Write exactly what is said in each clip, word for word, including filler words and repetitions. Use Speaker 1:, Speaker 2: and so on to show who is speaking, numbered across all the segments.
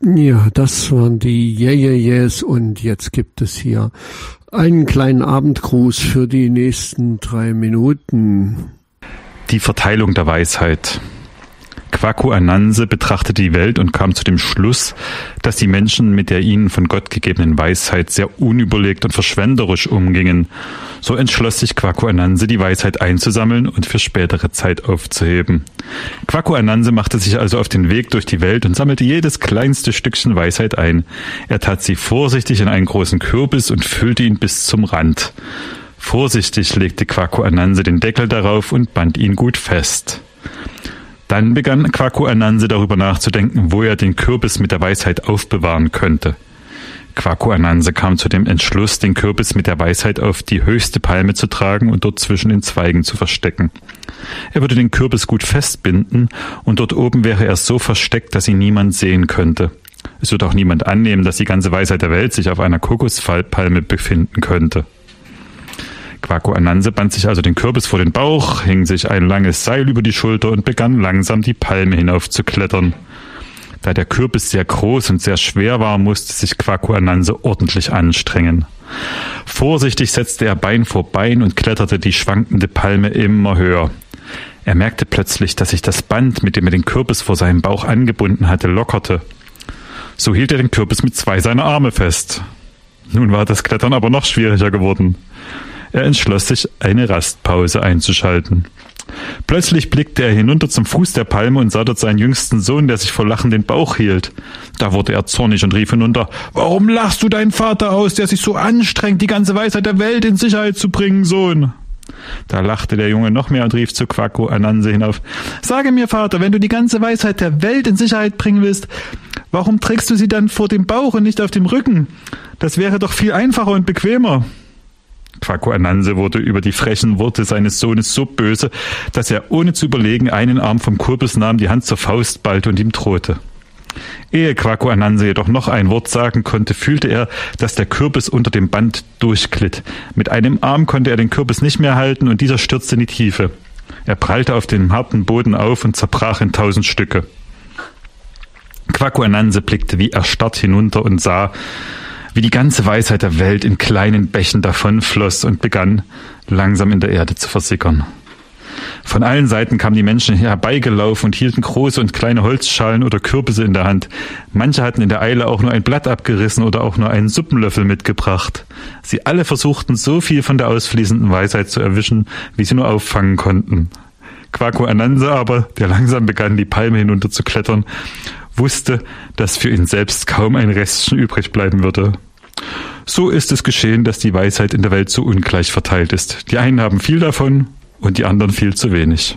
Speaker 1: Ja, das waren die Yeah, Yeah, Yeahs und jetzt gibt es hier einen kleinen Abendgruß für die nächsten drei Minuten.
Speaker 2: Die Verteilung der Weisheit. Kwaku Ananse betrachtete die Welt und kam zu dem Schluss, dass die Menschen mit der ihnen von Gott gegebenen Weisheit sehr unüberlegt und verschwenderisch umgingen. So entschloss sich Kwaku Ananse, die Weisheit einzusammeln und für spätere Zeit aufzuheben. Kwaku Ananse machte sich also auf den Weg durch die Welt und sammelte jedes kleinste Stückchen Weisheit ein. Er tat sie vorsichtig in einen großen Kürbis und füllte ihn bis zum Rand. Vorsichtig legte Kwaku Ananse den Deckel darauf und band ihn gut fest. Dann begann Kwaku Ananse darüber nachzudenken, wo er den Kürbis mit der Weisheit aufbewahren könnte. Kwaku Ananse kam zu dem Entschluss, den Kürbis mit der Weisheit auf die höchste Palme zu tragen und dort zwischen den Zweigen zu verstecken. Er würde den Kürbis gut festbinden und dort oben wäre er so versteckt, dass ihn niemand sehen könnte. Es wird auch niemand annehmen, dass die ganze Weisheit der Welt sich auf einer Kokospalme befinden könnte. Kwaku Ananse band sich also den Kürbis vor den Bauch, hing sich ein langes Seil über die Schulter und begann langsam die Palme hinauf zu klettern. Da der Kürbis sehr groß und sehr schwer war, musste sich Kwaku Ananse ordentlich anstrengen. Vorsichtig setzte er Bein vor Bein und kletterte die schwankende Palme immer höher. Er merkte plötzlich, dass sich das Band, mit dem er den Kürbis vor seinem Bauch angebunden hatte, lockerte. So hielt er den Kürbis mit zwei seiner Arme fest. Nun war das Klettern aber noch schwieriger geworden. Er entschloss sich, eine Rastpause einzuschalten. Plötzlich blickte er hinunter zum Fuß der Palme und sah dort seinen jüngsten Sohn, der sich vor Lachen den Bauch hielt. Da wurde er zornig und rief hinunter: »Warum lachst du deinen Vater aus, der sich so anstrengt, die ganze Weisheit der Welt in Sicherheit zu bringen, Sohn?« Da lachte der Junge noch mehr und rief zu Kwaku Ananse hinauf: »Sage mir, Vater, wenn du die ganze Weisheit der Welt in Sicherheit bringen willst, warum trägst du sie dann vor dem Bauch und nicht auf dem Rücken? Das wäre doch viel einfacher und bequemer.« Kwaku Ananse wurde über die frechen Worte seines Sohnes so böse, dass er ohne zu überlegen einen Arm vom Kürbis nahm, die Hand zur Faust ballte und ihm drohte. Ehe Kwaku Ananse jedoch noch ein Wort sagen konnte, fühlte er, dass der Kürbis unter dem Band durchglitt. Mit einem Arm konnte er den Kürbis nicht mehr halten und dieser stürzte in die Tiefe. Er prallte auf dem harten Boden auf und zerbrach in tausend Stücke. Kwaku Ananse blickte wie erstarrt hinunter und sah, wie die ganze Weisheit der Welt in kleinen Bächen davonfloss und begann, langsam in der Erde zu versickern. Von allen Seiten kamen die Menschen herbeigelaufen und hielten große und kleine Holzschalen oder Kürbisse in der Hand. Manche hatten in der Eile auch nur ein Blatt abgerissen oder auch nur einen Suppenlöffel mitgebracht. Sie alle versuchten, so viel von der ausfließenden Weisheit zu erwischen, wie sie nur auffangen konnten. Kwaku Ananse aber, der langsam begann, die Palme hinunter zu klettern, wusste, dass für ihn selbst kaum ein Restchen übrig bleiben würde. So ist es geschehen, dass die Weisheit in der Welt so ungleich verteilt ist. Die einen haben viel davon und die anderen viel zu wenig.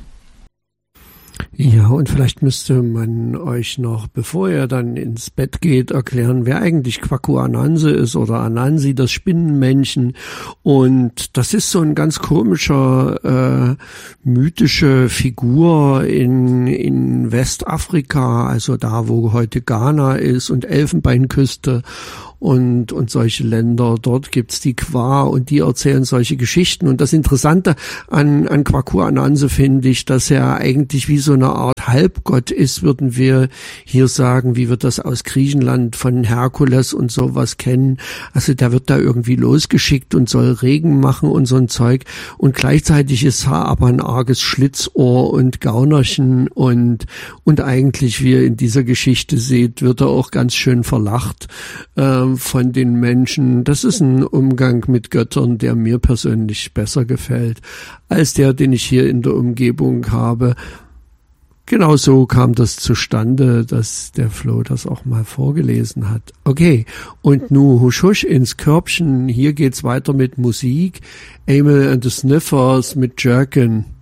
Speaker 1: Ja, und vielleicht müsste man euch noch, bevor ihr dann ins Bett geht, erklären, wer eigentlich Kwaku Ananse ist oder Anansi, das Spinnenmännchen. Und das ist so ein ganz komischer, äh, mythische Figur in, in Westafrika, also da, wo heute Ghana ist und Elfenbeinküste und und solche Länder. Dort gibt's die Kwa und die erzählen solche Geschichten. Und das Interessante an an Kwaku Ananse finde ich, dass er eigentlich wie so eine Art Halbgott ist, würden wir hier sagen, wie wir das aus Griechenland von Herkules und sowas kennen. Also der wird da irgendwie losgeschickt und soll Regen machen und so ein Zeug. Und gleichzeitig ist er aber ein arges Schlitzohr und Gaunerchen und und eigentlich, wie ihr in dieser Geschichte seht, wird er auch ganz schön verlacht äh, von den Menschen. Das ist ein Umgang mit Göttern, der mir persönlich besser gefällt, als der, den ich hier in der Umgebung habe. Genau so kam das zustande, dass der Flo das auch mal vorgelesen hat. Okay, und nu husch husch ins Körbchen. Hier geht's weiter mit Musik. Amyl and the Sniffers mit Jerkin.